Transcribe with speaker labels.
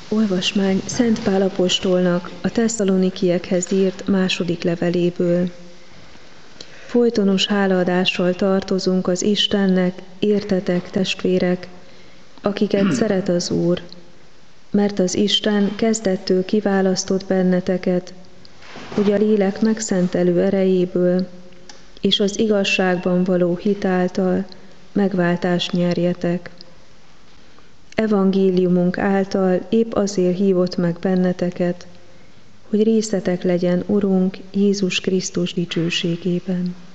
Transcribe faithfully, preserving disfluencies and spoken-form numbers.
Speaker 1: Olvasmány Szent Pál apostolnak a Tesszalonikiekhez írt második leveléből. Folytonos hálaadással tartozunk az Istennek, értetek, testvérek, akiket szeret az Úr, mert az Isten kezdettől kiválasztott benneteket, hogy a lélek megszentelő erejéből és az igazságban való hit által megváltást nyerjetek. Evangéliumunk által épp azért hívott meg benneteket, hogy részetek legyen Urunk Jézus Krisztus dicsőségében.